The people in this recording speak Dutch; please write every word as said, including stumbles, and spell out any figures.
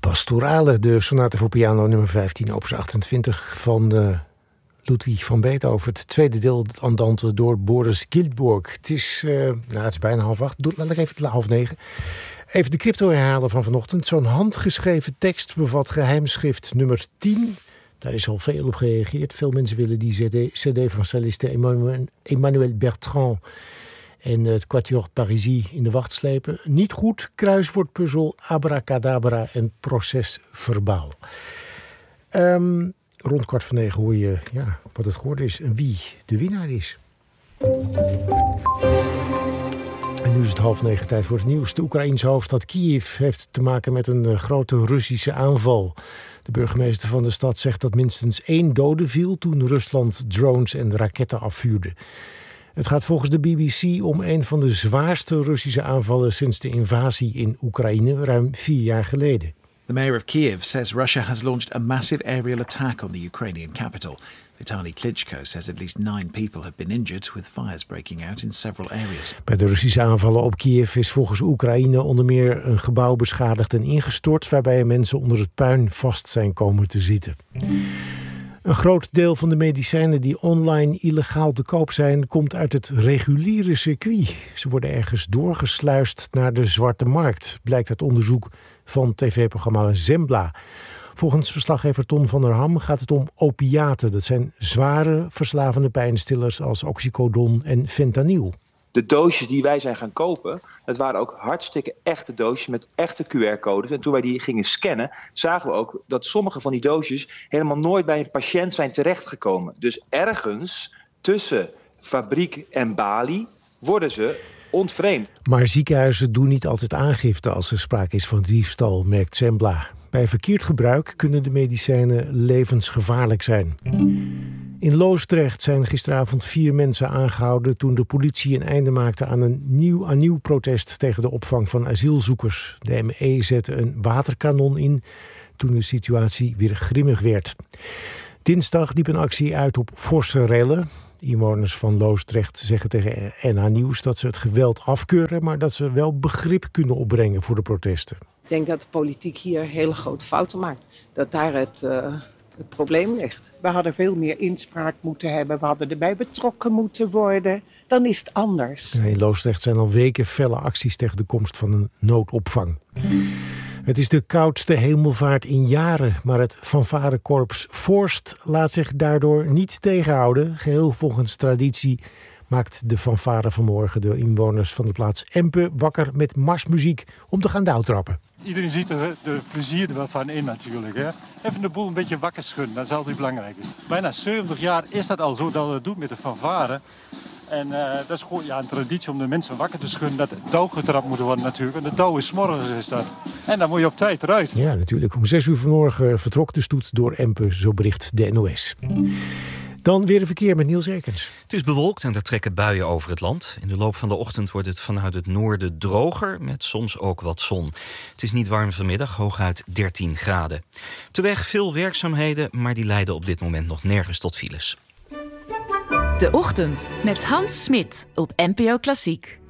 Pastorale, de sonate voor piano nummer vijftien, opus achtentwintig van uh, Ludwig van Beethoven. Het tweede deel, het andante door Boris Giltburg. Het is, uh, nou, het is bijna half acht. Doe, laat ik even half negen. Even de crypto herhalen van vanochtend. Zo'n handgeschreven tekst bevat geheimschrift nummer tien. Daar is al veel op gereageerd. Veel mensen willen die cd van celliste Emmanuel Bertrand en het Quatuor Parisie in de wacht slepen. Niet goed, kruiswoordpuzzel, abracadabra en procesverbaal. Um, rond kwart van negen hoor je ja, wat het geworden is en wie de winnaar is. En nu is het half negen, tijd voor het nieuws. De Oekraïense hoofdstad Kiev heeft te maken met een uh, grote Russische aanval. De burgemeester van de stad zegt dat minstens één dode viel toen Rusland drones en raketten afvuurde. Het gaat volgens de B B C om een van de zwaarste Russische aanvallen sinds de invasie in Oekraïne ruim vier jaar geleden. The mayor of Kiev says Russia has launched a massive aerial attack on the Ukrainian capital. Vitaly Klitschko says at least nine people have been injured, with fires breaking out in several areas. Bij de Russische aanvallen op Kiev is volgens Oekraïne onder meer een gebouw beschadigd en ingestort, waarbij mensen onder het puin vast zijn komen te zitten. Een groot deel van de medicijnen die online illegaal te koop zijn, komt uit het reguliere circuit. Ze worden ergens doorgesluist naar de zwarte markt, blijkt uit onderzoek van tv-programma Zembla. Volgens verslaggever Ton van der Ham gaat het om opiaten. Dat zijn zware verslavende pijnstillers als oxycodon en fentanyl. De doosjes die wij zijn gaan kopen, dat waren ook hartstikke echte doosjes met echte Q R-codes. En toen wij die gingen scannen, zagen we ook dat sommige van die doosjes helemaal nooit bij een patiënt zijn terechtgekomen. Dus ergens tussen fabriek en balie worden ze ontvreemd. Maar ziekenhuizen doen niet altijd aangifte als er sprake is van diefstal, merkt Zembla. Bij verkeerd gebruik kunnen de medicijnen levensgevaarlijk zijn. In Loosdrecht zijn gisteravond vier mensen aangehouden toen de politie een einde maakte aan een nieuw, aan nieuw protest tegen de opvang van asielzoekers. De M E zette een waterkanon in toen de situatie weer grimmig werd. Dinsdag liep een actie uit op forse rellen. Inwoners van Loosdrecht zeggen tegen N H Nieuws dat ze het geweld afkeuren, maar dat ze wel begrip kunnen opbrengen voor de protesten. Ik denk dat de politiek hier hele grote fouten maakt. Dat daar het, uh, het probleem ligt. We hadden veel meer inspraak moeten hebben. We hadden erbij betrokken moeten worden. Dan is het anders. In Loosdrecht zijn al weken felle acties tegen de komst van een noodopvang. Het is de koudste hemelvaart in jaren, maar het fanfarekorps Forst laat zich daardoor niet tegenhouden. Geheel volgens traditie maakt de fanfare vanmorgen de inwoners van de plaats Empe wakker met marsmuziek om te gaan douwtrappen. Iedereen ziet er de plezier er wel van in natuurlijk. Hè? Even de boel een beetje wakker schudden, dat is altijd belangrijk. Bijna zeventig jaar is dat al zo dat we het doen met de fanfare. En uh, dat is gewoon ja, een traditie om de mensen wakker te schudden. Dat dauw getrapt moet worden natuurlijk. En de dauw is 's morgens is dat. En dan moet je op tijd eruit. Ja, natuurlijk. Om zes uur vanmorgen vertrok de stoet door Empe, zo bericht de N O S. Dan weer een verkeer met Niels Erkens. Het is bewolkt en er trekken buien over het land. In de loop van de ochtend wordt het vanuit het noorden droger, met soms ook wat zon. Het is niet warm vanmiddag, hooguit dertien graden. Op de weg veel werkzaamheden, maar die leiden op dit moment nog nergens tot files. De Ochtend met Hans Smit op N P O Klassiek.